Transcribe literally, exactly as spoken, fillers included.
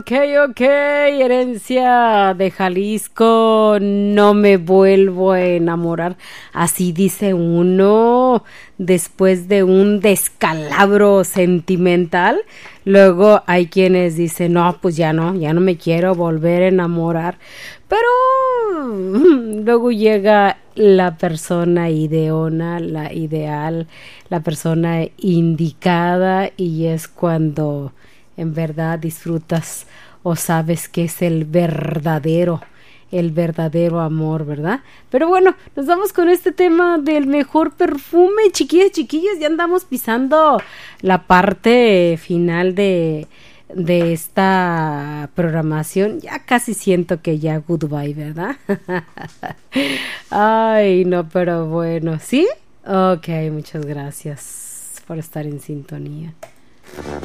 Ok, ok, herencia de Jalisco, no me vuelvo a enamorar. Así dice uno después de un descalabro sentimental. Luego hay quienes dicen, no, pues ya no, ya no me quiero volver a enamorar. Pero luego llega la persona ideona, la ideal, la persona indicada y es cuando en verdad disfrutas o sabes que es el verdadero, el verdadero amor, ¿verdad? Pero bueno, nos vamos con este tema del mejor perfume, chiquillas, chiquillos, ya andamos pisando la parte final de de esta programación. Ya casi siento que ya goodbye, ¿verdad? Ay, no, pero bueno, ¿sí? Ok, muchas gracias por estar en sintonía.